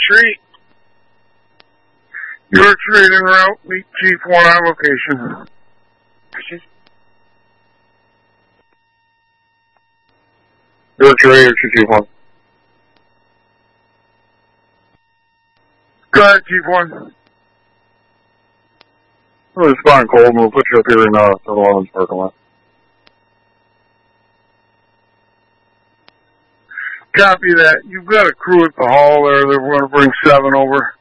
Street. Your trade en route. Meet Chief 1 on location. Your trade or Chief 1? Go ahead, Chief 1. We'll respond cold and we'll put you up here in the Lawrence parking lot. Copy that. You've got a crew at the hall there that we're going to bring 7 over.